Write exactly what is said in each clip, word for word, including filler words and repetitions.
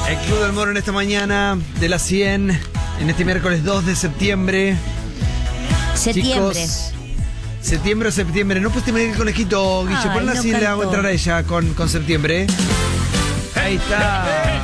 El Club del Moro en esta mañana de las cien, en este miércoles dos de septiembre. Septiembre. Chicos, septiembre o septiembre. No pusiste medir el conejito, Guille. Ay, Ponla no así, le hago cantó. entrar a ella con, con septiembre. Ahí está.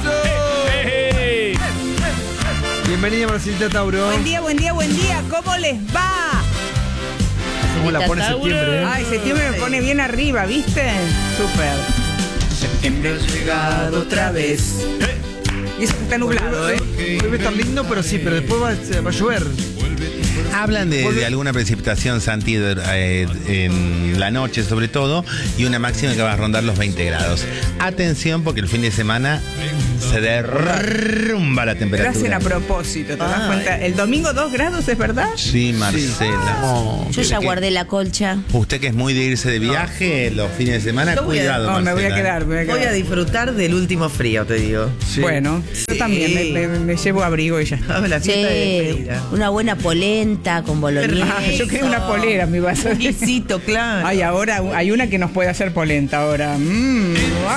Bienvenida, Marcelita Tauro. Buen día, buen día, buen día. ¿Cómo les va? ¿Cómo la pone septiembre? Ay, septiembre me pone bien arriba, ¿viste? Súper. Septiembre ha llegado otra vez. Y eso que está nublado, ¿eh? Debe estar lindo, pero sí, pero después va, va a llover. Hablan de, de alguna precipitación, Santi, eh, en la noche sobre todo, y una máxima que va a rondar los veinte grados. Atención, porque el fin de semana se derrumba la Lo temperatura. hacen a propósito, ¿te das Ay. cuenta? El domingo dos grados, ¿es verdad? Sí, Marcela. Oh, Yo ya que- guardé la colcha. Usted que es muy de irse de viaje los fines de semana, Yo voy a- cuidado, No, me voy a Marcela. quedar, me voy a Voy a quedar. disfrutar del último frío, te digo. Sí. Bueno, yo Sí. también me, me- me llevo abrigo y ya está. Vamos a la fiesta de Sí, despedida. una buena polenta con boloñesa. Ah, yo quería una polera, mi vas a Un guisito, claro. Ay, ahora hay una que nos puede hacer polenta ahora. Mm.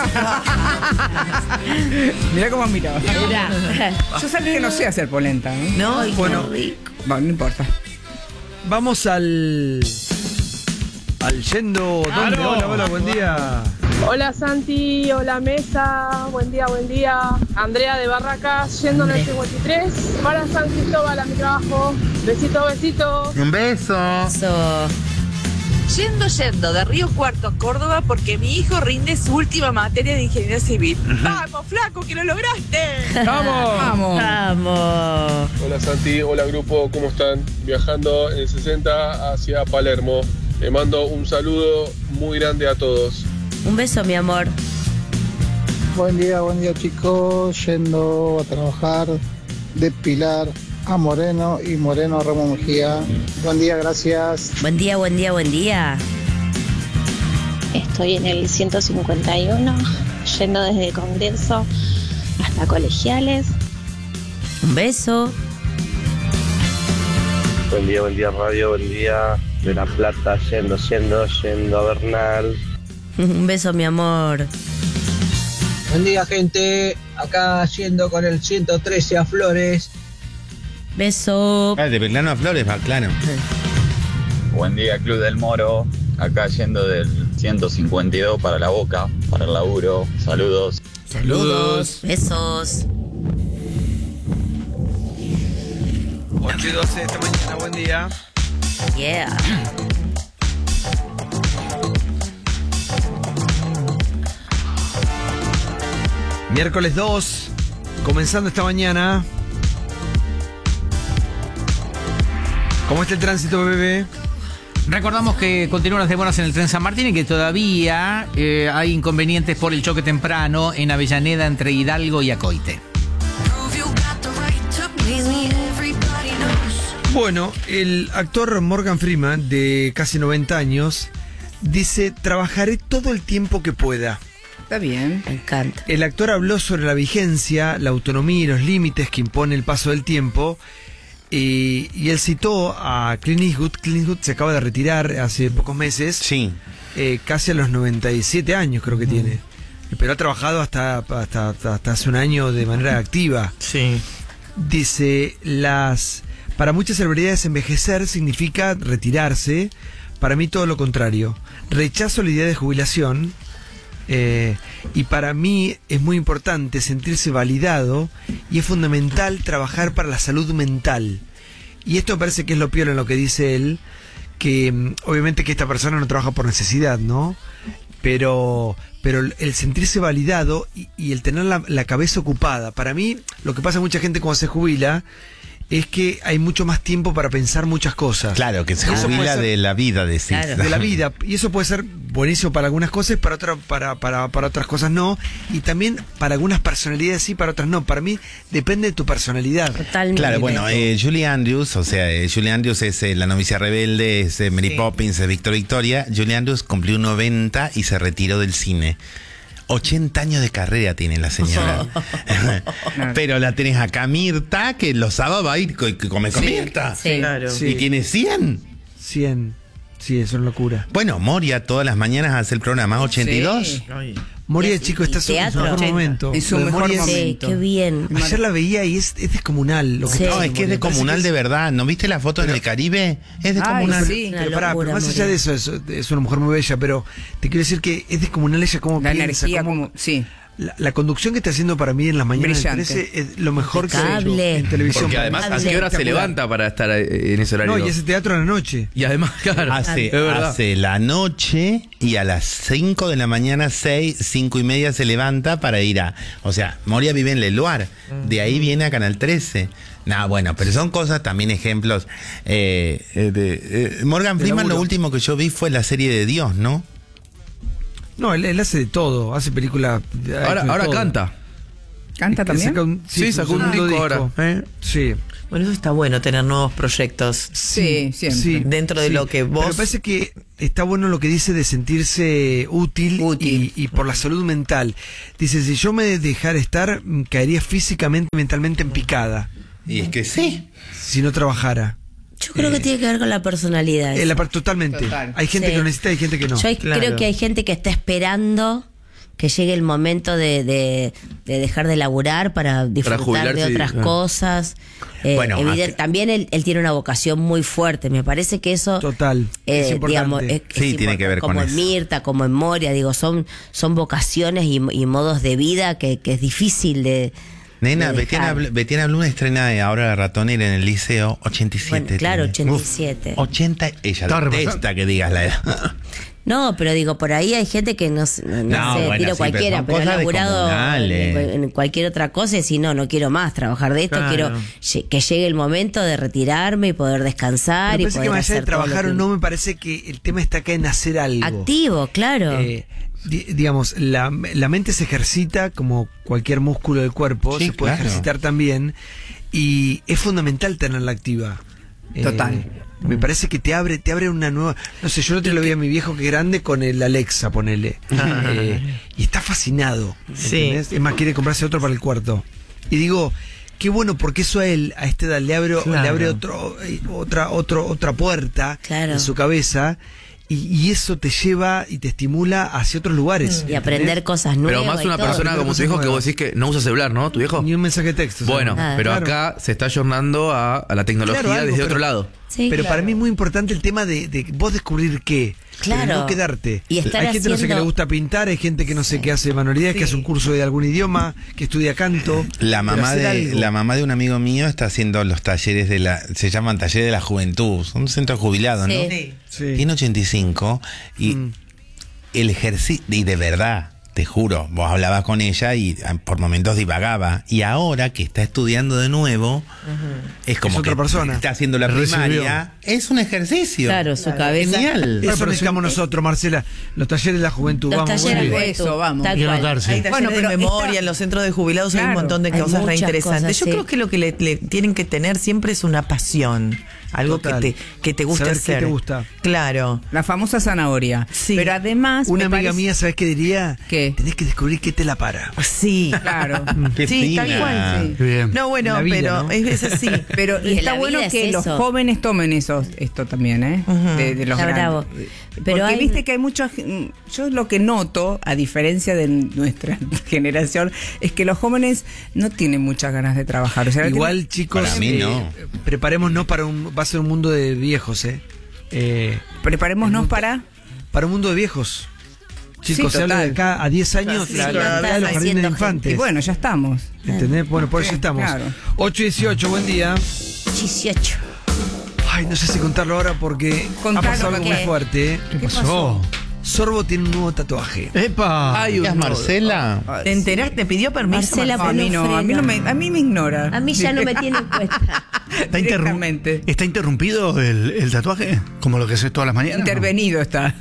Mirá cómo miraba. Mirá. Yo sabía que no sé hacer polenta, ¿no? No, Ay, qué Bueno. rico. Bueno, no importa. Vamos al. Al yendo. ¿Dónde? Hola, hola, buen día. Hola Santi, hola Mesa, buen día, buen día. Andrea de Barracas, yendo en el cincuenta y tres para San Cristóbal a mi trabajo. Besito, besito. Un beso. Eso. Yendo, yendo de Río Cuarto a Córdoba porque mi hijo rinde su última materia de ingeniería civil. ¡Vamos, flaco, que lo lograste! ¡Vamos! ¡Vamos! Vamos. Hola Santi, hola grupo, ¿cómo están? Viajando en el sesenta hacia Palermo. Le mando un saludo muy grande a todos. Un beso, mi amor. Buen día, buen día chicos, yendo a trabajar de Pilar a Moreno y Moreno a Ramo Mejía. Buen día, gracias. Buen día, buen día, buen día. Estoy en el ciento cincuenta y uno, yendo desde Congreso hasta Colegiales. Un beso. Buen día, buen día radio, buen día de La Plata, yendo, yendo, yendo a Bernal. Un beso, mi amor. Buen día, gente. Acá yendo con el ciento trece a Flores. Beso. Ah, de Belgrano a Flores, va, claro. Buen día, Club del Moro. Acá yendo del ciento cincuenta y dos para La Boca, para el laburo. Saludos. Saludos. Besos. ocho y doce de esta mañana, buen día. Yeah. Miércoles dos, comenzando esta mañana. ¿Cómo está el tránsito, bebé? Recordamos que continúan las demoras en el tren San Martín y que todavía eh, hay inconvenientes por el choque temprano en Avellaneda entre Hidalgo y Acoite. Bueno, el actor Morgan Freeman, de casi noventa años, dice: trabajaré todo el tiempo que pueda. Está bien. Me encanta. El actor habló sobre la vigencia, la autonomía y los límites que impone el paso del tiempo. Y, y él citó a Clint Eastwood. Clint Eastwood se acaba de retirar hace pocos meses. Sí. Eh, casi a los noventa y siete años creo que mm. tiene. Pero ha trabajado hasta, hasta, hasta, hasta hace un año de manera activa. Sí. Dice, las para muchas celebridades envejecer significa retirarse. Para mí todo lo contrario. Rechazo la idea de jubilación. Eh, y para mí es muy importante sentirse validado y es fundamental trabajar para la salud mental. Y esto me parece que es lo peor en lo que dice él, que mm, obviamente que esta persona no trabaja por necesidad, ¿no? Pero, pero el sentirse validado y, y el tener la, la cabeza ocupada. Para mí, lo que pasa a mucha gente cuando se jubila es que hay mucho más tiempo para pensar muchas cosas. Claro, que se Eso puede jubila ser- de la vida, decís. Claro. de la vida, y eso puede ser buenísimo para algunas cosas, para otra, para, para, para otras cosas no, y también para algunas personalidades sí, para otras no. Para mí depende de tu personalidad. Totalmente. Claro, bueno, eh, Julie Andrews, o sea, eh, Julie Andrews es eh, la novicia rebelde, es eh, Mary Sí. Poppins, es Víctor Victoria. Julie Andrews cumplió noventa y se retiró del cine. ochenta años de carrera tiene la señora. Pero la tenés acá Mirta, que los sábados va a ir y come con Sí, Mirta. Sí. Claro. Sí. Y tiene cien. cien. Sí, eso es locura. Bueno, Moria todas las mañanas hace el programa ochenta y dos. Sí. Ay. Moria Y de es- chico y está en su teatro. mejor ochenta. momento. En su Lo de mejor Moria es- momento. Sí, qué bien. Ayer la veía y es, es descomunal. Lo que Sí. está No, es haciendo que es Moria. de comunal Parece de que es- verdad. ¿No viste la foto en el Caribe? Es de Ay, comunal. sí. Una Pero, pará, locura, pero más allá Moria. de eso, es, es una mujer muy bella, pero te quiero decir que es descomunal ella como La piensa, energía cómo- como... Sí. La, la conducción que está haciendo para mí en las mañanas me Brillante. parece es lo mejor que ha hecho Impecable. en televisión. Porque Para además, mí ¿a es qué hora se espectacular. levanta para estar eh, en ese horario? No, y hace teatro a la noche. Y además, claro, Hace, es verdad. hace la noche y a las cinco de la mañana, seis, cinco y media se levanta para ir a... O sea, Moria vive en Leluar, de ahí viene a Canal trece. No, bueno, pero son cosas, también ejemplos. Eh, eh, de, eh, Morgan De Freeman, laburo. lo último que yo vi fue la serie de Dios, ¿no? No, él, él hace de todo, hace películas. ha Ahora, hecho de ahora todo. canta. ¿Canta también? Saca un- Sí, su sacó un segundo disco ahora. ¿eh? Sí. Bueno, eso está bueno, tener nuevos proyectos. Sí, siempre. Sí, Dentro de sí. lo que vos... Pero me parece que está bueno lo que dice de sentirse útil, Útil. Y, y por la salud mental. Dice, si yo me dejara estar, mm, caería físicamente, mentalmente en picada. Y es que sí. Si no trabajara. Yo creo que tiene que ver con la personalidad. Eh, eso. la par- totalmente. Total. Hay gente Sí. que lo necesita y hay gente que no. Yo hay- Claro. creo que hay gente que está esperando que llegue el momento de, de- de dejar de laburar para disfrutar jubilarse de y- otras ah. cosas. Eh, Bueno, evidente- acá- también él, él tiene una vocación muy fuerte. Me parece que eso, Total. eh, es importante. digamos, es- es Sí, tiene importante. que ver con como en eso. Mirta, como en Moria, digo, son, son vocaciones y, y modos de vida que, que es difícil de. Nena, de Betiana, dejar. Bl- Betiana Blum estrena de ahora la Ratonera en el liceo ochenta y siete. Bueno, claro, tiene. ochenta y siete. Uf, ochenta, ella Estaba detesta repasando. que digas la edad. No, pero digo, por ahí hay gente que no, s- no, No, sé, bueno, tiro sí, cualquiera, pero pero, son ha cosas laburado descomunales. en, en cualquier otra cosa y si no, no quiero más trabajar de esto, Claro. quiero lle- que llegue el momento de retirarme y poder descansar Me y parece poder que más allá de hacer todo lo trabajar o que- no, me parece que el tema está acá en hacer algo. Activo, claro. Eh, di- digamos, la, la mente se ejercita como cualquier músculo del cuerpo, Sí, se puede claro. ejercitar también y es fundamental tenerla activa. Eh, Total. me parece que te abre, te abre una nueva. No sé, yo el otro lo vi a mi viejo que es grande con el Alexa, ponele. Eh, y está fascinado. Sí. ¿entendés? Es más, quiere comprarse otro para el cuarto. Y digo, qué bueno, porque eso a él, a esta edad, le abre, Claro. le abre otro, eh, otra, otro, otra puerta Claro. en su cabeza. Y, y eso te lleva y te estimula hacia otros lugares. y aprender ¿entendés? cosas nuevas. Pero más y una todo. persona como tu hijo que vos decís que no usa celular, ¿no? ¿Tu viejo? Ni un mensaje de texto. Bueno, ¿sabes? pero Claro. acá se está ayornando a, a la tecnología Claro, algo, desde pero- otro lado. Sí, pero claro. para mí es muy importante el tema de, de vos descubrir qué. Claro. Pero no quedarte. Y estar hay gente no sé que haciendo- le gusta pintar, hay gente que no sé qué hace manualidades, que hace un curso de algún idioma, que estudia canto. La Pero mamá hacer de algo. la mamá de un amigo mío está haciendo los talleres de la, se llaman talleres de la juventud, son un centro jubilado, Sí. ¿no? Sí. Sí. Tiene ochenta y cinco y Mm. el ejercicio, y de verdad, te juro, vos hablabas con ella y ah, por momentos divagaba. Y ahora que está estudiando de nuevo, es como Es otra que persona. está haciendo la Recibió. primaria. Es un ejercicio. Claro, su cabeza. Genial. Eso necesitamos nosotros, Marcela. Los talleres de la juventud. Los vamos, talleres bueno. de Eso, vamos. Tal Y cual. anotarse. Hay talleres Bueno, pero de memoria, esta- en los centros de jubilados hay Claro, un montón de hay cosas muchas reinteresantes. cosas, Yo sí. creo que lo que le, le tienen que tener siempre es una pasión, algo Total. que te, que te guste Saber qué hacer. te gusta. Claro. La famosa zanahoria. Sí. Pero además. Una me amiga parece- mía, ¿sabes qué diría? ¿Qué? Tenés que descubrir qué te la para. Sí. Claro. Qué Sí, tal fina. cual, sí. Qué bien. No, bueno, La vida, pero ¿no? es, es así. Pero Y está la bueno vida es que los eso. jóvenes tomen eso, esto también, ¿eh? Ujú. de, de los Está grandes. bravo. Pero Porque hay- viste que hay mucha gen- yo lo que noto, a diferencia de nuestra generación, es que los jóvenes no tienen muchas ganas de trabajar. O sea, no Igual, tienen- chicos, Para mí, no. preparémonos para un. Va a ser un mundo de viejos, ¿eh? eh preparémonos para. para un mundo de viejos. Chicos, Sí, se habla de total. acá a diez años Sí, de claro. la edad de los jardines de Haciendo infantes. Y bueno, ya estamos. ¿Entendés? Bueno, por eso estamos. Claro. ocho dieciocho, buen día. dieciocho. Ay, no sé si contarlo ahora porque Contalo, ha pasado algo ¿qué? muy fuerte. ¿Qué pasó? Sorbo tiene un nuevo tatuaje. ¡Epa! Hay un ¿Es Marcela? ¿Te enteraste? ¿Te pidió permiso? Marcela, No, a mí no, a mí no me, a mí me ignora. A mí ya no me tiene en cuenta. ¿Está, interrum- Directamente. ¿Está interrumpido el, el tatuaje? Como lo que haces todas las mañanas. Intervenido está.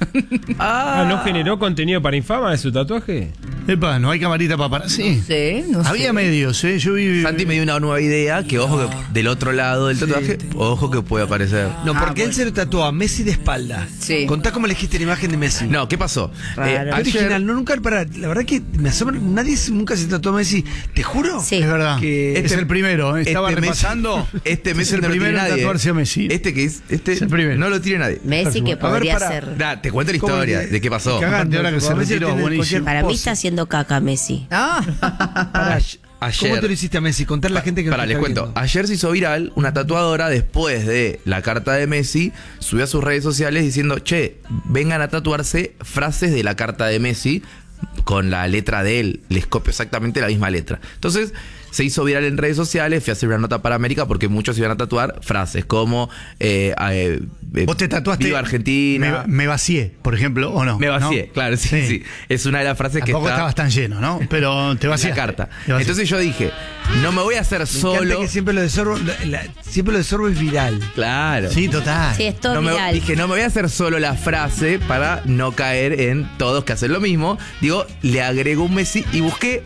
Ah, ¿no generó contenido para infama de su tatuaje? Epa, no hay camarita para parar. Sí. Sí, no sé. Había medios, ¿eh? Yo vi. Santi me dio una nueva idea que ojo que del otro lado del tatuaje, ojo que puede aparecer. No, Ah, porque él bueno. se lo tatuó a Messi de espalda. Sí. Contá cómo elegiste la imagen de Messi. No, ¿qué pasó? Raro. Eh, Qué ayer- original, no, nunca, para, la verdad que me asombra, nadie se- nunca se tatuó a Messi, te juro. Sí. Es verdad. Que- es el primero. ¿eh? Estaba este Messi- repasando. este Es Messi el no lo tiene primero en nadie. tatuarse a Messi. Este que es, este Es el primero. no lo tiene nadie. Messi que A ver, podría pará. ser. Da, te cuento la ¿Cómo historia le- de qué pasó. cagando, Aparte, ahora que se a Messi retiró, tiene buenísimo. cualquier Para mí pose. está haciendo haciendo caca, Messi. Ah. Pará, Ayer, ¿cómo te lo hiciste a Messi? Contar a la gente que Para, nos les está cuento. viendo. Ayer se hizo viral una tatuadora después de la carta de Messi. Subió a sus redes sociales diciendo, che, vengan a tatuarse frases de la carta de Messi con la letra de él. Les copio exactamente la misma letra. Entonces se hizo viral en redes sociales. Fui a hacer una nota para América porque muchos iban a tatuar frases como eh, eh, eh, Vos te tatuaste Viva Argentina. Me, me vacié, por ejemplo, ¿o no? Me vacié, ¿no? claro, sí, sí, sí. Es una de las frases Tampoco que está estabas tan lleno, ¿no? Pero te en vaciaste. la carta. Te vaciaste. Entonces yo dije, no me voy a hacer Me encanta solo. que siempre lo de Sorbo, la- la- siempre lo de Sorbo es viral. Claro. Sí, total. Sí, es todo No me- viral. dije, no me voy a hacer solo la frase para no caer en todos que hacen lo mismo. Digo, le agrego un Messi y busqué.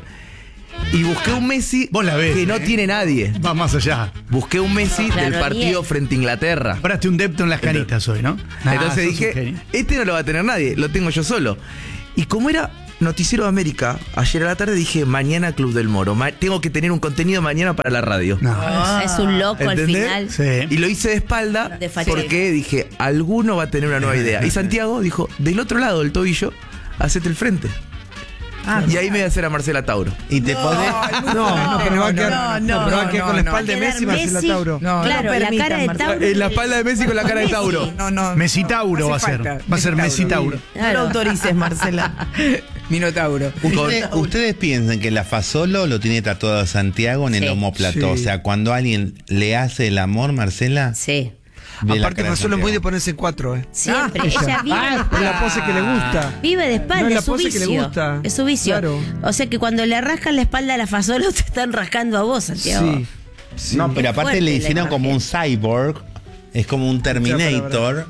Y busqué un Messi Vos la ves, que no ¿eh? tiene nadie. Va más allá. Busqué un Messi Claro, del partido bien. frente a Inglaterra. Compraste un depto en las canitas hoy, ¿no? Nah, Entonces sos un dije, genio. este no lo va a tener nadie, lo tengo yo solo. Y como era Noticiero de América, ayer a la tarde dije, mañana Club del Moro. Ma- tengo que tener un contenido mañana para la radio. No. Es un loco al ¿Entendés? final. Sí. Y lo hice de espalda De fachero. porque dije, alguno va a tener una nueva idea. Y Santiago dijo, del otro lado del tobillo, hacete el frente. Ah, Y ahí me voy a hacer a Marcela Tauro. Y te podés. No, no, pero va a quedar, no, no, pero va a quedar no, con la no. espalda de Quedar Messi y Marcela Messi. Tauro. No, Claro, no la permitan, cara de Marcela. Tauro. En la espalda de Messi con la cara de Messi. Tauro. No, no. Messi Tauro hace va a ser. falta. Va a ser Messi Tauro. No lo Claro. autorices, Marcela. Minotauro. Usted- ustedes piensan que la Fasolo lo tiene tatuado Santiago en el Sí. omóplato. Sí. O sea, cuando alguien le hace el amor, Marcela. Sí. ve la Aparte, cara de Fasolo es muy de Santiago. ponerse en cuatro, ¿eh? Siempre. Ah, Ella vive de Es la espalda. pose que le gusta. Vive de espalda, No, es la es su pose que le vicio. gusta. Es su vicio. Claro. O sea que cuando le rascan la espalda a la Fasolo, te están rascando a vos, Santiago. Sí. sí. No, pero aparte fuerte le la hicieron como un cyborg. Es como un Terminator.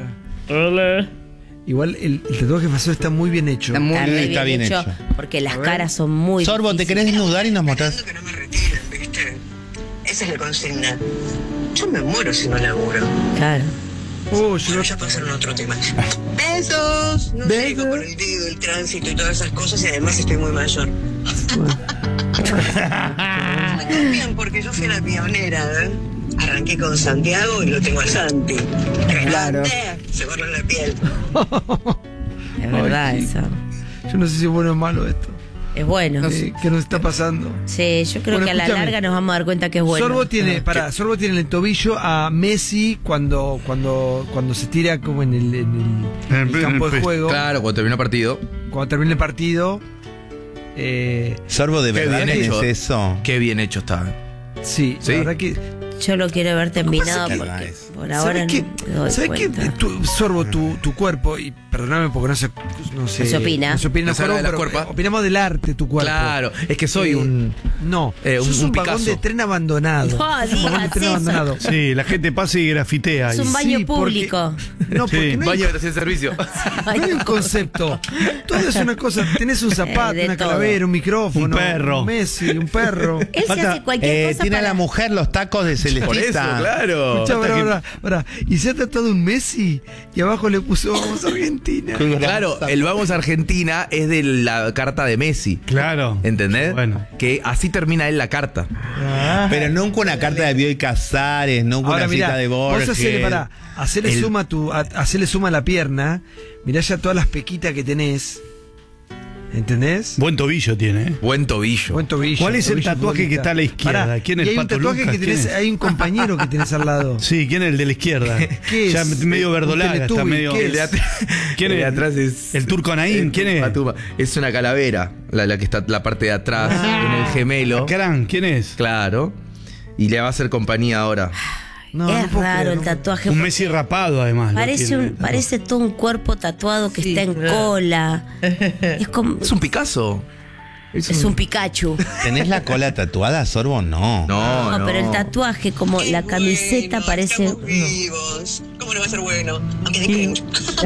Pará. Igual el, el tatuaje de Fasolo está muy bien hecho. Está muy Está, re Está bien hecho. Porque las caras son muy Sorbo, ¿te querés difíciles. desnudar y nos mostrás? Que no me retiren, ¿viste? Esa es la consigna. Yo me muero si no laburo. Claro. Oh, Bueno, yo ya pasaron a otro tema. Besos. No sigo por el dedo, el tránsito y todas esas cosas y además estoy muy mayor. Me cambian porque yo fui la pionera, ¿eh? Arranqué con Santiago y lo tengo a Santi. Claro. Se borra la piel. Es verdad Ay, eso. Yo no sé si es bueno o malo esto. Es bueno. Eh, ¿Qué nos está pasando? Sí, yo creo Bueno, que a la escúchame. larga nos vamos a dar cuenta que es bueno. Sorbo tiene, pará, Sorbo tiene en el tobillo a Messi cuando, cuando, cuando se tira como en el, en el, En el- el campo en el- de juego. Claro, cuando terminó el partido. Cuando termina el partido. Eh, Sorbo, ¿de Qué verdad bien tenés hecho. eso? Qué bien hecho está. sí, ¿Sí? la verdad que. Yo lo quiero ver terminado que porque es? por ahora ¿Sabes no qué? me doy ¿Sabes qué? cuenta. Tu- Sorbo, tu, tu cuerpo, y perdóname porque no se, no se, No se opina. No se opina No en se habla el de las cuerpo, cuerpas. pero opinamos del arte, tu cuerpo. Claro, es que soy Eh, un. No, eh, un- sos un, un vagón Picasso. de tren abandonado. No, Sos un vagón de digas tren eso. abandonado. Sí, la gente pasa y grafitea. Es ahí. un baño Sí, porque- público. No, porque Sí. no hay, Baño de estación de servicio. no hay un concepto. Todo es una cosa. Tenés un zapato, Eh, de una todo. calavera, un micrófono, Un perro. un Messi, un perro. Él se hace cualquier Eh, cosa tiene a para... la mujer los tacos de Celestita. Por eso, claro. Escuchá, pará, pará, pará. Y se ha tratado un Messi y abajo le puso vamos a Argentina. Claro, el Vamos a Argentina es de la carta de Messi. Claro. ¿Entendés? Bueno. Que así termina él la carta. Pero nunca una carta de Bioy Casares, nunca Ahora una cita mirá, de vos Borges. hacele, pará, hacele El- suma a tu, a- hacele suma a la pierna, mirá ya todas las pequitas que tenés. ¿Entendés? Buen tobillo tiene, ¿eh? Buen tobillo. Buen tobillo. ¿Cuál es el tobillo tatuaje futbolista. que está a la izquierda? Pará, ¿Quién es y hay un Pato tatuaje Lucas? que tenés, ¿Quién es? hay un compañero que tenés al lado. Sí, ¿quién es el de la izquierda? ¿Qué Ya es? medio Un verdolaga, está Teletubby, medio. ¿qué El de, es? at- ¿Quién el de es? atrás es. El turco Naín, ¿quién es? Patuma. Es una calavera, la, la que está la parte de atrás, en el gemelo. Carán, ¿quién es? Claro. Y le va a hacer compañía ahora. No, es no puedo raro creer, el no. tatuaje. Un porque Messi rapado, además. lo Parece, tiene. un, parece todo un cuerpo tatuado que Sí, está en claro. cola. Es como... Es un Picasso. Es un Pikachu. ¿Tenés la cola tatuada, Sorbo? No. No, No, no. pero el tatuaje, como la camiseta, Bueno, parece... estamos vivos. ¿Cómo no va a ser bueno? Aunque de cringe.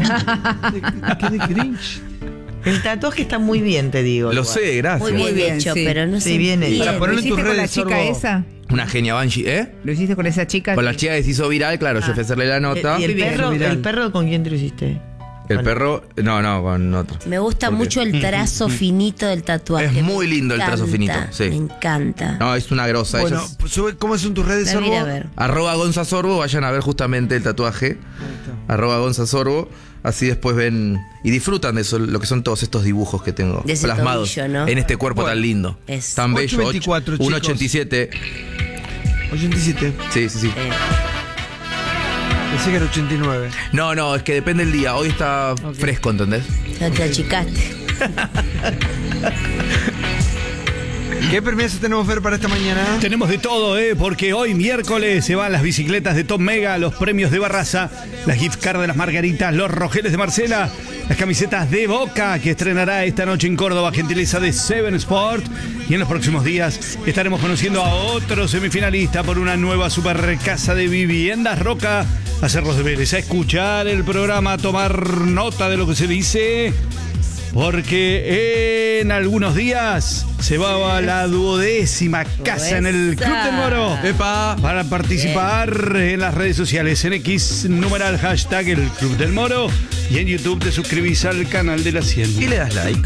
¿Qué de cringe? El tatuaje está muy bien, te digo. Lo igual. sé, gracias. Muy bien, bien, hecho, sí. pero no Sí, sé. bien hecho. Para ¿Lo ponerlo en tus hiciste con la redes, chica Sorbo. esa? Una genia Banshee, ¿eh? ¿Lo hiciste con esa chica? Con la que- chica que se hizo viral, claro, yo fui a hacerle la nota. ¿Y el Muy bien, perro, viral. el perro con quién te lo hiciste? El perro, no, no, con otro. Me gusta ¿Por qué? mucho el trazo finito del tatuaje. Es Me muy lindo el trazo encanta, finito, sí. Me encanta. No, es una grosa. Bueno, Ella es- pues sube- ¿cómo son tus redes, La voy a ir Sorbo? a ver. Arroba Gonza Sorbo, vayan a ver justamente el tatuaje. Ahí está. arroba gonzasorbo. Así después ven y disfrutan de eso, lo que son todos estos dibujos que tengo De ese plasmados tobillo, ¿no? en este cuerpo Bueno, tan lindo. es Tan bello. ocho veinticuatro, uno chicos. ochenta y siete. ochenta y siete. Sí, sí, sí. Eh, Pensé que era ochenta y nueve. No, no, es que depende del día. Hoy está fresco, ¿entendés? ya te achicaste. ¿Qué permiso tenemos, Fer, para esta mañana? Tenemos de todo, ¿eh? Porque hoy miércoles se van las bicicletas de Top Mega, los premios de Barraza, las gift cards de las Margaritas, los rojeles de Marcela, las camisetas de Boca que estrenará esta noche en Córdoba, gentileza de Seven Sport. Y en los próximos días estaremos conociendo a otro semifinalista por una nueva super casa de viviendas Roca. Hacer los deberes, a escuchar el programa, a tomar nota de lo que se dice. Porque en algunos días se va a la duodécima casa en el Club del Moro. ¡Epa! Para participar en las redes sociales, en X, numeral hashtag el Club del Moro. Y en YouTube te suscribís al canal de la cien. Y le das like.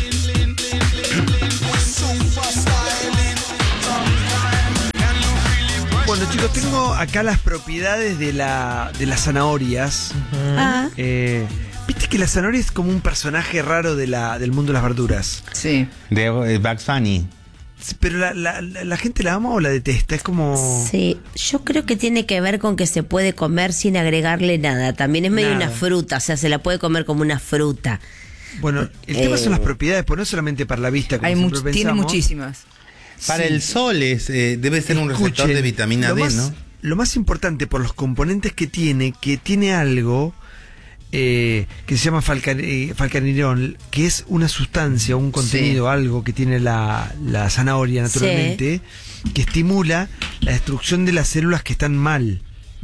Bueno, chicos, tengo acá las propiedades de, la, de las zanahorias. Ah. Eh, Viste que la zanahoria es como un personaje raro de la, del mundo de las verduras. Sí. De eh, Bugs Bunny. Sí, pero la, la, la, la gente la ama o la detesta, es como... Sí, yo creo que tiene que ver con que se puede comer sin agregarle nada. También es medio Nada. una fruta, o sea, se la puede comer como una fruta. Bueno, el Eh, tema son las propiedades, pues no solamente para la vista, como Hay siempre much- tiene pensamos. muchísimas. Para Sí. el sol es, eh, debe ser un receptor Escuchen, de vitamina lo D, más, ¿no? Lo más importante por los componentes que tiene, que tiene algo eh, que se llama falca- eh, falcanirol, que es una sustancia, un contenido, algo que tiene la, la zanahoria naturalmente, que estimula la destrucción de las células que están mal.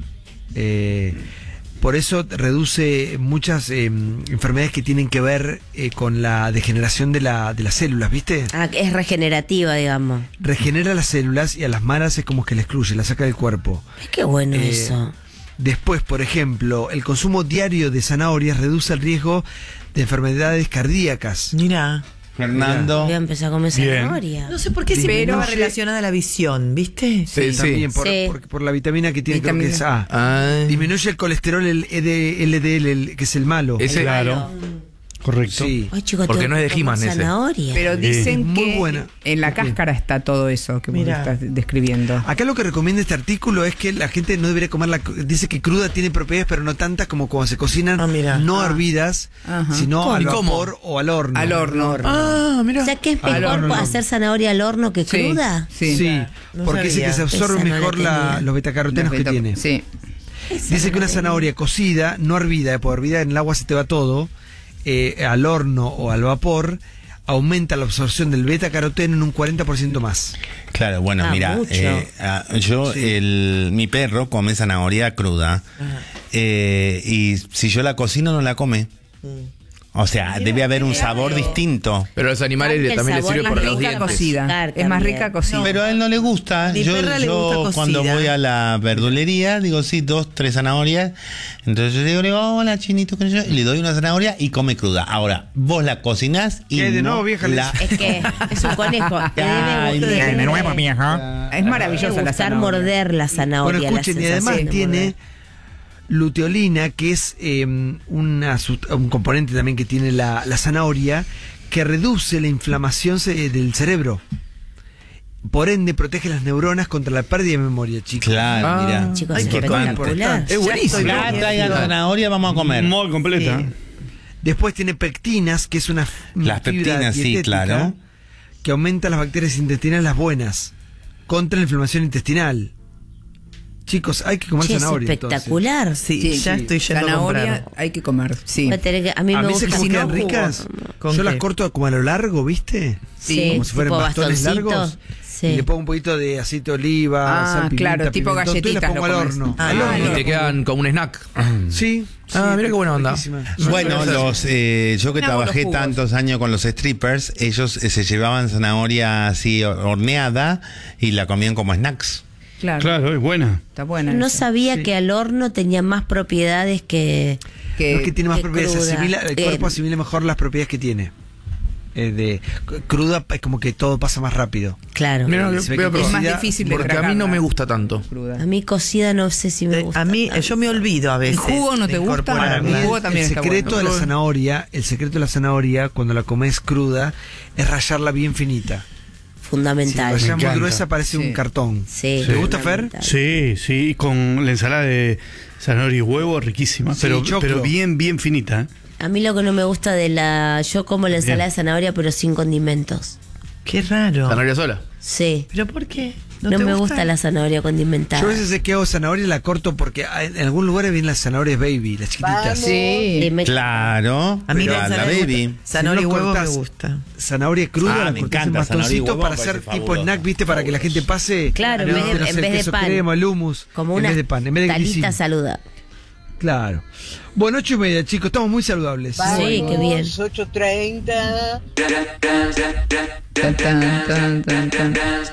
Eh, por eso reduce muchas eh, enfermedades que tienen que ver eh, con la degeneración de, la, de las células, ¿viste? Ah, es regenerativa, digamos. Regenera las células y a las malas es como que la excluye, la saca del cuerpo. Qué bueno Eh, eso. Después, por ejemplo, el consumo diario de zanahorias reduce el riesgo de enfermedades cardíacas. Mira. Fernando. Voy a empezar a comer Bien. zanahoria. No sé por qué siempre Pero- estaba relacionada a la visión, ¿viste? Sí, sí. También por, Sí. por, por la vitamina que tiene, creo que es A. Ah, Disminuye el colesterol, el L D L, el- que es el malo. ese, Claro. Correcto. Sí. Ay, chicos, Porque tengo no es de que comer He-Man ese. zanahoria. Pero dicen muy que buena. en la ¿Por qué? cáscara está todo eso que vos Mirá. estás describiendo. Acá lo que recomienda este artículo es que la gente no debería comerla. Dice que cruda tiene propiedades, pero no tantas como cuando se cocinan, Ah, mira. no Ah. hervidas, Ajá. sino ¿Cómo? al ¿Y cómo? vapor o al horno. Al horno. Ah, mira. O sea, que es Al mejor horno. hacer zanahoria al horno que Sí, cruda. Sí. Sí, No porque dice sabía. que se absorben Esa no la mejor la- tenía. los betacarotenos que Los beta- tiene. Sí. Dice que una zanahoria cocida, no hervida, porque hervida en el agua se te va todo, eh, al horno o al vapor, aumenta la absorción del beta-caroteno en un cuarenta por ciento más. Claro, bueno, Ah, mira, mucho. eh, ah, yo, Sí. el, mi perro come zanahoria cruda eh, y si yo la cocino no la come. O sea, debe haber un sabor distinto. Pero a los animales Cambia el le- también les sabor, sirve más por los rica dientes. cocida. Claro, Es más también. rica cocida. Pero a él no le gusta. Mi yo perra le yo gusta cocida. cuando voy a la verdulería, digo, sí, dos, tres zanahorias. Entonces yo digo, le digo, hola, chinito, que yo, y le doy una zanahoria y come cruda. Ahora, vos la cocinás y ¿Qué? De no nuevo, vieja, la... Es que es un conejo. Le debe Ay, gustar- mira, le de debe- vieja. Es maravillosa debe la gustar zanahoria. morder la Bueno, zanahoria. la escuchen, y además sensación de tiene morder. luteolina, que es eh, una, su- un componente también que tiene la, la zanahoria, que reduce la inflamación ce- del cerebro. Por ende, protege las neuronas contra la pérdida de memoria, chicos. Claro, Ah, mira. Chicos, Ay, es qué espectacular. Es buenísimo. Plata y zanahoria vamos a comer. Muy completa. Sí. Después tiene pectinas, que es una Las fibra pectinas, sí, dietética claro. que aumenta las bacterias intestinales, las buenas, contra la inflamación intestinal. Chicos, hay que comer Che, es zanahoria. espectacular. Sí, Sí, ya sí. estoy yendo a Zanahoria comprar. hay que comer. Sí. Voy a tener que- a mí A me mí se gusta. como si no, quedan jugo. ricas. ¿Con Yo las qué? corto como a lo largo, ¿viste? Sí, como si fueran tipo bastones bastoncito. largos. Sí. Y le pongo un poquito de aceite de oliva, Ah, sal, pimienta, claro, tipo pimentón, todo, y las galletitas pongo al lo comes. horno. Ah, Al horno Y las te pongo. quedan como un snack. Sí. Ah, sí, mira qué buena onda. riquísimas. Bueno, los eh, yo que Me hago los trabajé jugos. tantos años con los strippers, ellos eh, se llevaban zanahoria así horneada y la comían como snacks. Claro. Claro, es buena. Está buena. No esa. sabía Sí. que al horno tenía más propiedades que... Que- No es que tiene más que propiedades, cruda. asimila, el Eh, cuerpo asimila mejor las propiedades que tiene. eh, de cruda es como que todo pasa más rápido. Claro. Mira, Se ve voy a que probar. Es más cocida- difícil de Porque a mí tragarla. no me gusta tanto. A mí cocida no sé si me gusta. A mí, tanto. yo me olvido a veces. ¿En jugo no de te gusta? incorporarla. Para mí El jugo el, también el está secreto bueno. de la zanahoria, el secreto de la zanahoria cuando la comes cruda es rallarla bien finita. Si la Fundamental. rallás muy encanta. gruesa parece Sí. un cartón. Sí. ¿Te gusta, Fer? fundamental. Sí, sí, con la ensalada de zanahoria y huevo, riquísima, Sí, pero, choclo. pero bien, bien finita. ¿eh? A mí lo que no me gusta de la... Yo como la ensalada de zanahoria pero sin condimentos. Qué raro. ¿Zanahoria sola? Sí. ¿Pero por qué? No, te me gusta la zanahoria condimentada. Yo a veces sé que hago zanahoria y la corto porque hay- en algún lugar vienen las zanahorias baby, las chiquititas. Sí. Y me- Claro, A mí pero la a la zanahoria, baby. zanahoria y Si no huevo me cortás gusta. Zanahoria cruda, Ah, la me cortás en encanta, zanahoria y bastoncito huevo para me hacer parece tipo fabuloso. snack, ¿viste? Para que la gente pase. Claro, en no, vez de- no sé, en el vez de queso pan. crema, el hummus. Como en una vez de pan, en vez de talita grisín. saludable. Claro. Bueno, ocho y media, chicos, estamos muy saludables. Sí, qué bien. ocho treinta. Tan, tan, tan, tan, tan.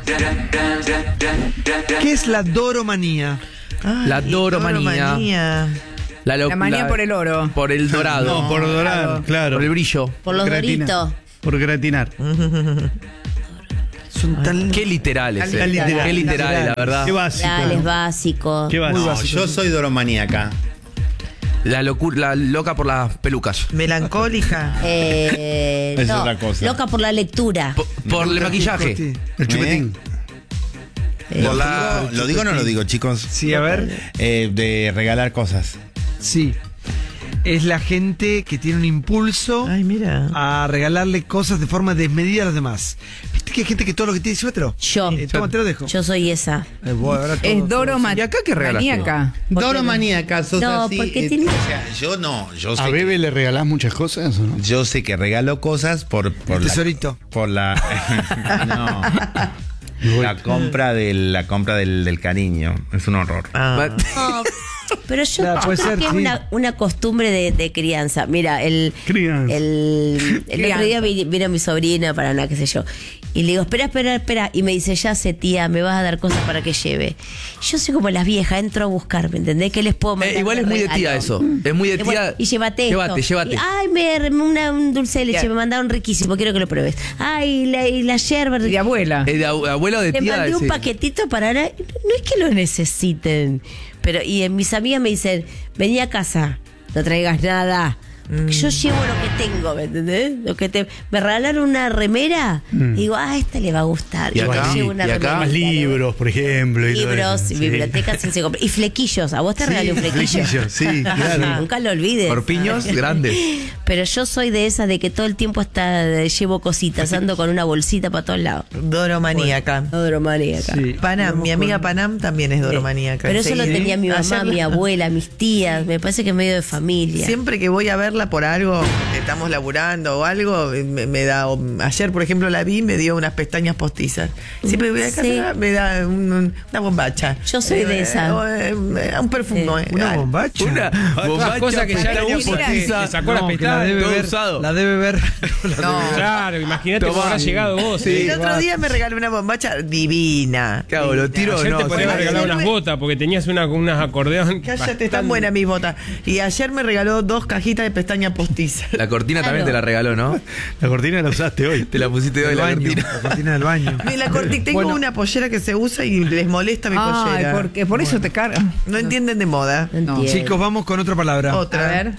¿Qué es la doromanía? Ay, La doromanía. doromanía. La, lo- La manía la- por el oro. Por el dorado. No, por dorar, claro. claro. Por el brillo. Por los Gratina. doritos. Por gratinar. Son tan... Qué literales. Tan eh. literales. Qué literales, la verdad. Qué básico. Dale, es básico. Qué básico. No, yo soy doromaníaca. La locura, la loca por las pelucas. Melancólica. Eh, Es no, otra cosa. loca por la lectura. Por, por el maquillaje. El chupetín. Eh, Por la- ¿Lo digo o no lo digo, chicos? Sí, a ver. Eh, de regalar cosas. Sí. Es la gente que tiene un impulso Ay, mira. a regalarle cosas de forma desmedida a los demás. ¿Viste que hay gente que todo lo que tiene dice otro? Yo. Eh, toma, te lo dejo. Yo soy esa. Eh, vos, ahora todo- Es Doro todo- ¿Y acá qué regalaste? maníaca. Porque- Doromaníaca, sos No, así. porque eh, tiene- o sea, yo no, yo sé, ¿A Bebe le regalás muchas cosas o no? yo sé que regalo cosas por, por El la, tesorito. por la no, la compra del la compra del, del cariño. Es un horror. Ah. No, pero yo, Claro, yo puede creo ser, que es sí. una, una costumbre de, de crianza. Mira, el, Crianza. el, el otro día Crianza. vi- vino mi sobrina para nada, qué sé yo. Y le digo, espera, espera, espera. Y me dice, ya sé, tía, me vas a dar cosas para que lleve. Yo soy como las viejas, entro a buscar, ¿me entendés? ¿Qué les puedo mandar? Eh, igual de es muy de tía regalo? eso. Es muy de Y bueno, tía. y llévate esto. Llévate, llévate. Y, ay, me, una, un dulce de leche, Ya. me mandaron riquísimo, quiero que lo pruebes. Ay, la, y la yerba. De abuela. Eh, de abu- abuelo de Le tía. mandé un sí. paquetito para ahora. No es que lo necesiten. Pero, y eh, mis amigas me dicen, vení a casa, no traigas nada. Porque yo llevo lo que tengo, ¿me entendés? Lo que te, me regalaron una remera y digo, ah, a esta le va a gustar. Y Igual acá, llevo una y acá, Más remerita, le- libros, por ejemplo. y todo Libros, eso. y Sí. bibliotecas sin se compra. Y flequillos. A vos te Sí, regalé un flequillo. flequillo, sí, claro. Nunca lo olvides. Corpiños grandes. Pero yo soy de esas de que todo el tiempo está, llevo cositas, ando con una bolsita para todos lados. Doromaníaca. Doromaníaca. Sí. Panam, mi amiga Panam también es doromaníaca. Pero eso lo Enseguida. tenía mi mamá, Ayer- mi abuela, mis tías. Me parece que es medio de familia. Siempre que voy a verla por algo, que estamos laburando o algo, me, me da. o- ayer, por ejemplo, la vi y me dio unas pestañas postizas. Siempre que voy a casa, Sí. me da un- un- una bombacha. Yo soy de esa. o, eh, un perfume. Sí. eh, Una ay, bombacha. Una bombacha, cosa que ya pestaña la usa, postiza. que sacó las No, que la pestañas, debe todo ver. usado. La debe ver. No. Claro, imagínate cómo Tomá. habrás llegado vos. Sí. El otro día me regaló una bombacha divina. ¿Qué hago? ¿Lo tiro o Ayer no? te podías Sí. regalar ayer unas me- botas porque tenías una, unas acordeón. Cállate, están buenas mis botas. Y ayer me regaló dos cajitas de pestaña postiza. La cortina también Claro. te la regaló, ¿no? La cortina la usaste hoy. Te la pusiste hoy El la baño, cortina. la cortina del baño. Y la corti- tengo Bueno. una pollera que se usa y les molesta mi Ay, pollera. porque por eso te cargan. No entienden de moda. No entiendo. Chicos, vamos con otra palabra. Otra. A ver.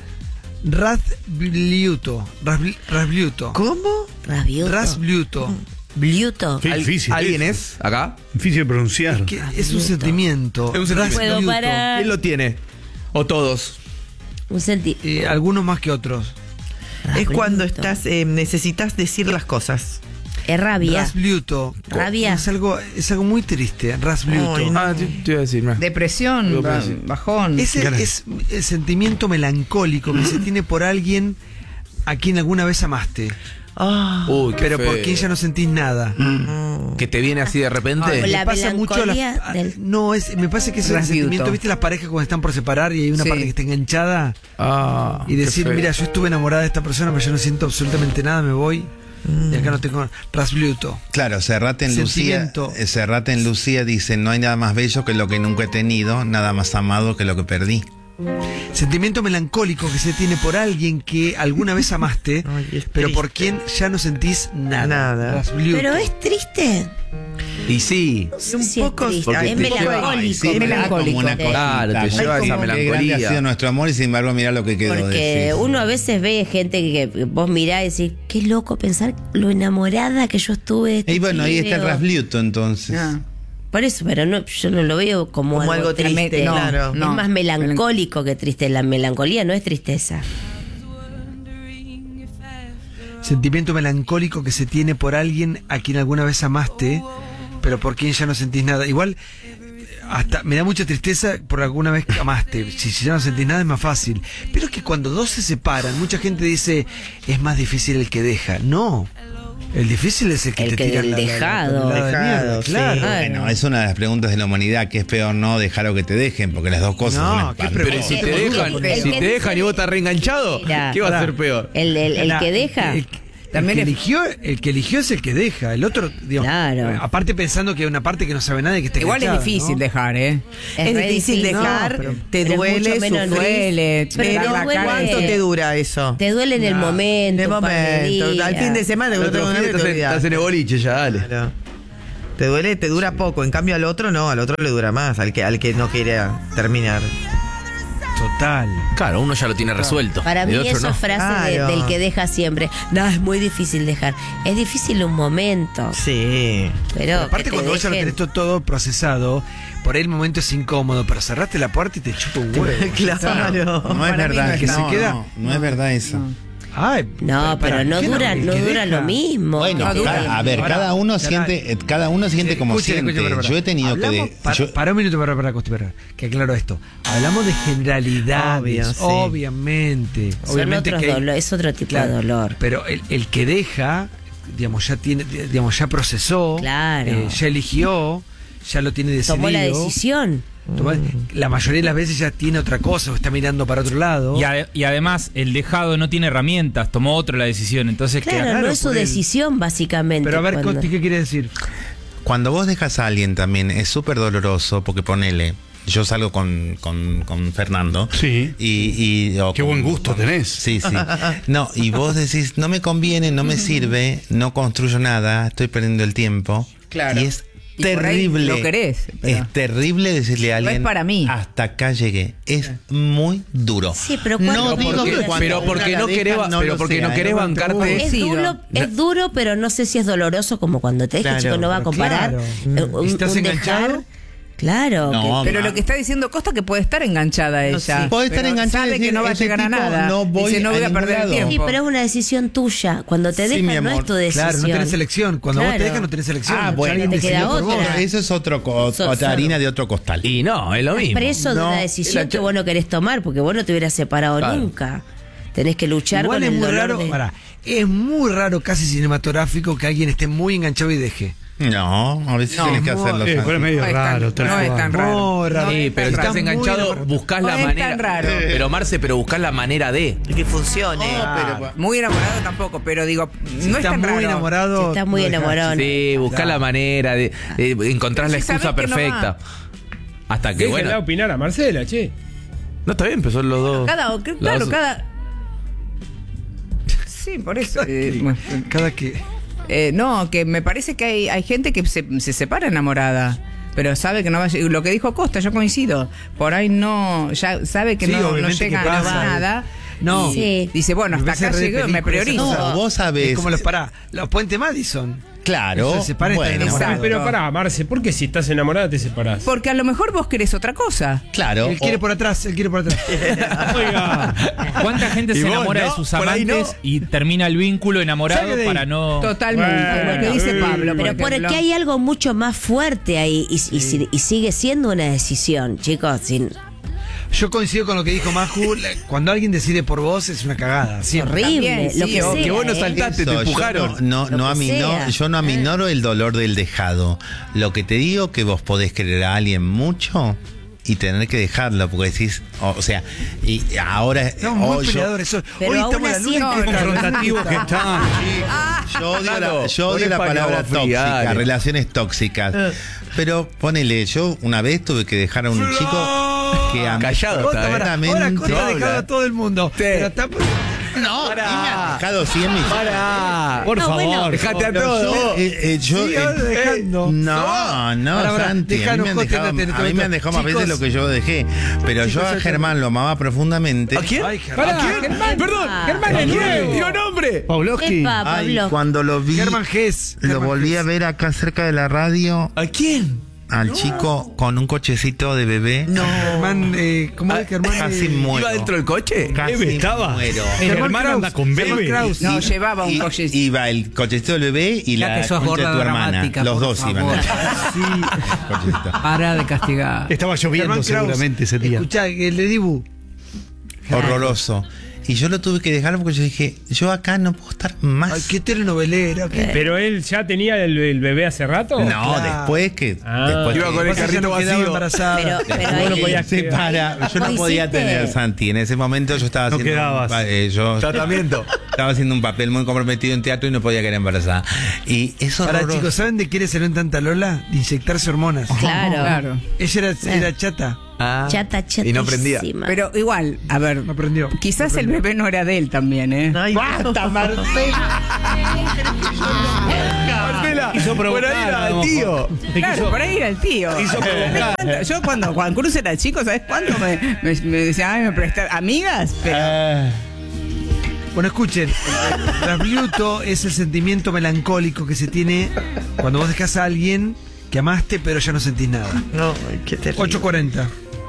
Razbliuto. Rasbli- Rasbliuto. ¿Cómo? Rabiuto. Rasbliuto. Bliuto. Qué Al- difícil. ¿Alguien es? es? ¿Acá? Difícil de pronunciar. Que es un sentimiento. Es un sentimiento. Puedo Rasbliuto. parar. ¿Quién lo tiene? ¿O todos? Un senti. Eh, algunos más que otros. Es cuando Rabiuto. estás eh, necesitas decir las cosas. Es rabia. Rasbliuto. Rabia. Es algo, es algo muy triste. Rasbliuto. Ay, no. Ah, te, te iba a decir. mira. Depresión, Lo ba- pensé. bajón. Ese Caray. es el sentimiento melancólico que se tiene por alguien a quien alguna vez amaste. Ah, Uy, qué Pero por feo. quien ya no sentís nada. Que te viene así de repente. Ay, la Me pasa mucho a las- melancolía a- del- No, es, me pasa que es el Rasbliuto. sentimiento, ¿viste las parejas cuando están por separar y hay una Sí. parte que está enganchada? Ah, Y decir, qué feo. mira, yo estuve enamorada de esta persona, pero yo no siento absolutamente nada, me voy. Y acá no tengo Rasbliuto. Claro, Serrat en Lucía, Sentimiento. eh, Serrat en Lucía dice, no hay nada más bello que lo que nunca he tenido, nada más amado que lo que perdí. Sentimiento melancólico que se tiene por alguien que alguna vez amaste, Ay, es pero por triste. quien ya no sentís nada. Nada. Rasbliuto. Pero es triste. Y sí. No sé Un si poco- es triste. porque Es te lleva- melancólico. sí, es melancólico. Como una Sí. cosita, Claro, te como lleva decir, esa qué grande melancolía. ha sido nuestro amor y sin embargo mirá lo que quedó. Porque decís. uno a veces ve gente que vos mirás y decís, qué loco pensar lo enamorada que yo estuve de este Y bueno, ahí está el pibe, o- Rasbliuto entonces. Ah. Por eso, pero no, yo no lo veo como, Como algo triste, triste. claro. Es No. más melancólico que triste. La melancolía no es tristeza. Sentimiento melancólico que se tiene por alguien a quien alguna vez amaste, pero por quien ya no sentís nada. Igual, hasta me da mucha tristeza por alguna vez que amaste. Si, si ya no sentís nada es más fácil. Pero es que cuando dos se separan, mucha gente dice, es más difícil el que deja. No. El difícil es el que El te que tira del la, la- la dejado. tonelada de mierda, Dejado, sí. claro. Bueno, es una de las preguntas de la humanidad, que es peor no dejar o que te dejen, porque las dos cosas No, son qué espantosas. Pero si te El- dejan, el- el si que te dejan dice- y vos estás reenganchado, Mira, ¿qué va a pará. ser peor? El, el, el La- que deja. El, También el que es- eligió, el que eligió es el que deja. El otro, digamos, Claro. aparte pensando que hay una parte que no sabe nada y que está Igual es enganchada, difícil ¿no? dejar, ¿eh? Es Es, re difícil difícil. dejar, No, pero- te pero es duele, mucho menos sufrís. duele, Pero te da te la duele. cara. ¿Cuánto te dura eso? Te duele en el No, momento. de un par de momento. días. Al fin de semana El que no otro tengo día nada, te estás, en- olvidás. estás en el boliche ya, dale. Claro. Te duele, te dura poco. En cambio al otro no, al otro le dura más, al que, al que no quiere terminar. Total. Claro, uno ya lo tiene resuelto. Para el mí otro eso no. es frase de- Claro. del que deja siempre. No, es muy difícil dejar. Es difícil un momento. Sí. Pero, Pero aparte que te cuando vos ya lo dejen- tenés todo, todo procesado, por ahí el momento es incómodo, pero cerraste la puerta y te chupa un huevo. Claro. No es Para mí verdad, no es que que no, se queda- no, no es verdad eso. Ay, No, para- pero no ¿qué dura, El no que dura deja- lo mismo. Bueno, Que te- cada- a ver, Pará, cada uno pará. siente, eh, cada uno siente como Escuchen, siente. escuchen, pará, pará. Yo he tenido que Hablamos- de, para, yo- para un minuto, para, para, Costi, para, que aclaro esto. Hablamos de generalidades, Obvio, sí. obviamente. Son obviamente otros que hay- dolor- es otro tipo claro, de dolor. Pero el, el que deja, digamos, ya tiene, digamos, ya procesó, Claro. eh, ya eligió, ya lo tiene decidido. Tomó la decisión. Toma- La mayoría de las veces ya tiene otra cosa o está mirando para otro lado. Y, ade- y además, el dejado no tiene herramientas, tomó otro la decisión. Entonces, Claro, queda- no es su por él. decisión, básicamente. Pero a ver, cuando- Costi, ¿qué quiere decir? Cuando vos dejas a alguien también es súper doloroso porque ponele, yo salgo con, con, con Fernando. Sí. Y, y- o Qué con- buen gusto con- tenés. Sí, sí. No, y vos decís, no me conviene, no me sirve, no construyo nada, estoy perdiendo el tiempo. Claro. Y es Y por ahí terrible. lo querés, pero- Es terrible decirle a No es alguien, para mí. hasta acá llegué. Es muy duro. Sí, pero No cuando- digo porque- que cuando Pero una porque la no deja, querés, no pero lo porque sea, no querés ¿eh? bancarte. Es, Sí, duro, no. es duro, pero no sé si es doloroso como cuando te dejas, Claro, chicos, no va a pero comparar. claro. eh, Un, ¿Estás un enganchado? dejar, claro. No, que- Pero lo que está diciendo Costa que puede estar enganchada ella. sí. Puede estar pero enganchada y sabe que decir, no va a ese llegar a tipo nada. no voy Dice, no voy a a perder el ningún lado. Sí, tiempo. pero es una decisión tuya. Cuando te Sí, dejan mi no amor. es tu decisión. Claro, no tenés elección. Cuando vos te Claro. dejas no tenés elección. Ah, Ya bueno, alguien te queda decidió por vos. otra. Eso es otro, co- Sos- otra sos- harina de otro costal. Y no, es lo Estás mismo. preso de No, una la decisión que cha- vos no querés tomar porque vos no te hubieras separado Claro. nunca. Tenés que luchar Igual con es el muy dolor raro, de- pará, es muy raro, casi cinematográfico, que alguien esté muy enganchado y deje. No, a veces No, tienes que muy- hacerlo. Eh, Santi. pero es medio No es tan- raro. tal no es cual. tan raro. Muy raro. No Sí, es pero tan estás raro. enganchado, raro. buscás No la es manera. tan raro. Pero Marce, pero buscás la manera de. Y que funcione. Muy enamorado tampoco, pero digo, Si no es estás tan muy raro. enamorado. Si estás muy lo dejás. enamorado. Sí, buscás Claro. la manera de, de encontrar la Sí, sabés excusa que no perfecta. Hasta que, Déjenla bueno. opinar a Marcela, che. No, está bien, empezó los dos. Cada, los claro, dos- cada. Sí, por eso. eh, bueno, Cada que. eh, no, que me parece que hay, hay gente que se, se separa enamorada. Pero sabe que no va a llegar. Lo que dijo Costa, yo coincido. Por ahí no. Ya sabe que Sí, no, no obviamente llega que a pasa. nada. No. Y Sí. dice, bueno, hasta Me parece acá re llegué, me película esa priorizo. cosa. No, vos sabés. Es como los pará, los Puente Madison. Claro. Eso se separa y está bueno, enamorado. Exacto. Pero pará, Marce, ¿por qué si estás enamorada te separás? Porque a lo mejor vos querés otra cosa. Claro. Él quiere o- por atrás, él quiere por atrás. Oiga. ¿cuánta gente Y se vos, enamora ¿no? de sus Por ahí amantes no. y termina el vínculo enamorado Salga de ahí. para no... Totalmente. Bueno, lo que dice eh. Pablo. Pero por ejemplo. porque hay algo mucho más fuerte ahí y, y si- y sigue siendo una decisión, chicos. Sin, Yo coincido con lo que dijo Maju. la- Cuando alguien decide por vos es una cagada. es siempre. horrible. También, lo sí, que o sea, que vos no ¿eh? saltaste, Eso, te yo empujaron. No, no, Lo no que amino- sea. yo no aminoro el dolor del dejado. Lo que te digo que vos podés querer a alguien mucho y tener que dejarlo, porque decís, o, o sea, y ahora Estamos muy hoy yo- peleadores. Hoy Pero Hoy aún estamos a la así luna. es y está- Confrontativos que están. Yo odio la, Claro, yo odio poné la paño palabra agua fría, tóxica, dale. relaciones tóxicas. Pero ponele, yo una vez tuve que dejar a un chico que a Callado Costa, está, para, eh. ahora No Costa ha habla. dejado a todo el mundo. Pero está... No, Pará. y me han dejado cien millones. Pará. Por No, favor. bueno. Dejate a Pero todo. yo, eh, eh, yo, Sí, eh, ahora dejando. No, no, Ahora, ahora, Santi, a mí dejanos, me han Costa, dejado, en este a mí me han dejado más momento. veces lo que yo dejé. Pero yo a chicos, Germán lo amaba profundamente. ¿A quién? Ay, Germán. ¿A quién? Germán. Perdón. Ah. Germán, ¿A ¿a quién? quién? Dio nombre. Pavlovsky. Epa, Ay, Pablo. cuando lo vi, Germán Gess. lo Germán volví Gess. a ver acá cerca de la radio, ¿A quién? al chico con un cochecito de bebé. No. Germán, eh, ¿cómo es Germán? Casi Eh, muero. ¿Iba dentro del coche? Casi Bebe estaba. muero. El Germán hermano Kraus. anda con Germán Bebe. Kraus. No, Y- llevaba un y- coche. Iba el cochecito del bebé y Ya la que sos concha de gorda tu hermana. dramática, Los por dos favor. iban. Sí. Cochecito. Para de castigar. Estaba lloviendo Germán Kraus. seguramente ese día. Escuchá, el de Dibu. Horroroso. Y yo lo tuve que dejar porque yo dije, yo acá no puedo estar más. Ay, qué telenovelera. Qué... Pero él ya tenía el, el bebé hace rato. No, Claro. después que. Ah. después Iba que- con el Pasa que carrito no quedaba vacío. embarazada. Pero, pero No lo ahí- podía se para. Yo no ¿Lo podía hiciste? tener Santi. En ese momento yo estaba No haciendo. quedabas. un pa- eh, yo Tratamiento. estaba haciendo un papel muy comprometido en teatro y no podía quedar embarazada. Y eso. Ahora, chicos, ¿saben de qué le salió en tanta Lola? De inyectarse hormonas. Claro. Claro. Ella era, era chata. Ah. Chata, chata. Y no prendía. Pero igual, a ver, No aprendió. quizás No el aprendió. bebé no era de él también, ¿eh? ¡Basta, Marcela! Marcela, Hizo por ahí provocar, era a lo el tío. Te Claro, quiso- por ahí era el tío. Hizo provocar. Yo cuando Juan Cruz era chico, ¿sabes cuándo? Me, me, me decía, ay, me presta amigas, pero Ah, Bueno, escuchen. El trasluto es el sentimiento melancólico que se tiene cuando vos dejás a alguien que amaste, pero ya no sentís nada. No, ay, qué terrible. ocho cuarenta.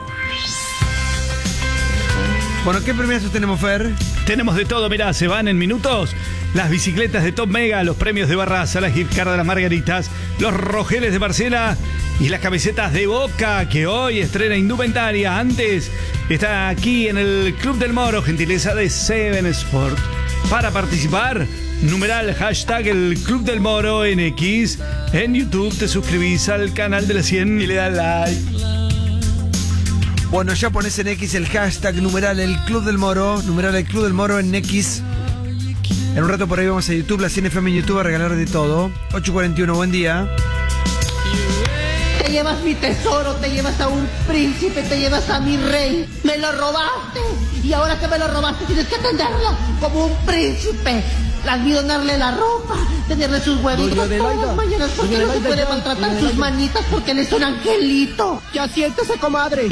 Bueno, ¿qué premios tenemos, Fer? tenemos de todo, mirá, se van en minutos las bicicletas de Top Mega, los premios de Barraza, las gift card de las Margaritas, los rojeles de Marcela y las camisetas de Boca, que hoy estrena indumentaria. Antes está aquí en el Club del Moro, gentileza de Seven Sport. Para participar, numeral hashtag el Club del Moro en X. En YouTube te suscribís al canal de la cien y le das like. Bueno, ya pones en X el hashtag numeral el Club del Moro, numeral el Club del Moro en X. En un rato por ahí vamos a YouTube, la cien F M en YouTube a regalar de todo. ocho cuarenta y uno, buen día. Te llevas mi tesoro, te llevas a un príncipe, te llevas a mi rey. Me lo robaste. Y ahora que me lo robaste tienes que atenderlo como un príncipe. Almidonarle la ropa, tenerle sus huevitos Doña Adelaida, todas las mañanas porque Doña no se Adelaida, puede ya, maltratar Doña sus Adelaida. manitas porque él es un angelito. Ya siéntese, comadre.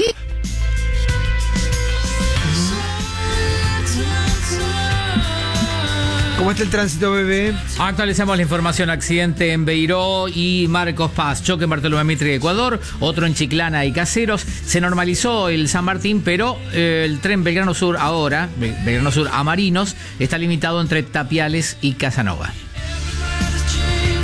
¿Cómo está el tránsito, bebé? Actualizamos la información. Accidente en Beiró y Marcos Paz. Choque en Bartolomé Mitre de Ecuador. Otro en Chiclana y Caseros. Se normalizó el San Martín, pero eh, el tren Belgrano Sur ahora, Be- Belgrano Sur a Marinos, está limitado entre Tapiales y Casanova.